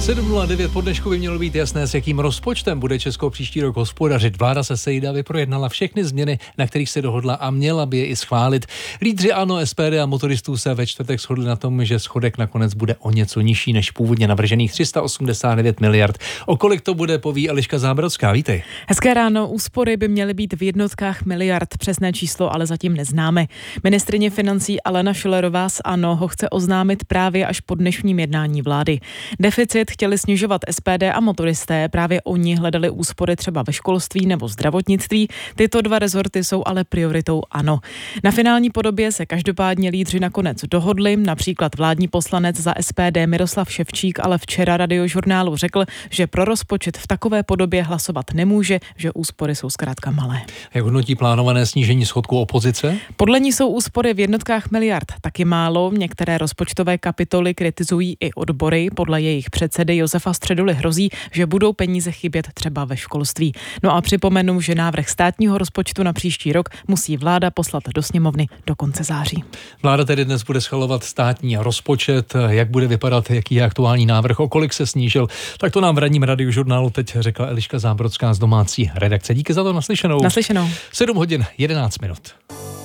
7:09 po dnešku by mělo být jasné, s jakým rozpočtem bude Česko příští rok hospodařit. Vláda se sejde, aby projednala všechny změny, na kterých se dohodla a měla by je i schválit. Lídři ANO, SPD a motoristů se ve čtvrtek shodli na tom, že schodek nakonec bude o něco nižší než původně navržených 389 miliard. O kolik to bude, poví Eliška Zábrodská. Vítej. Hezké ráno. Úspory by měly být v jednotkách miliard. Přesné číslo ale zatím neznáme. Ministryně financí Alena Schillerová z ANO ho chce oznámit právě až po dnešním jednání vlády. Deficit chtěli snižovat SPD a motoristé, právě oni hledali úspory třeba ve školství nebo zdravotnictví. Tyto dva rezorty jsou ale prioritou ANO. Na finální podobě se každopádně lídři nakonec dohodli, například vládní poslanec za SPD Miroslav Ševčík ale včera Radiožurnálu řekl, že pro rozpočet v takové podobě hlasovat nemůže, že úspory jsou zkrátka malé. Jak hodnotí plánované snížení schodku opozice? Podle ní jsou úspory v jednotkách miliard taky málo. Některé rozpočtové kapitoly kritizují i odbory. Podle jejich předsedy Josefa Středuly hrozí, že budou peníze chybět třeba ve školství. No a připomenu, že návrh státního rozpočtu na příští rok musí vláda poslat do sněmovny do konce září. Vláda tedy dnes bude schvalovat státní rozpočet. Jak bude vypadat, jaký je aktuální návrh, o kolik se snížil, tak to nám v ranním Radiožurnálu teď řekla Eliška Zábrodská z domácí redakce. Díky za to, naslyšenou. 7:11 minut.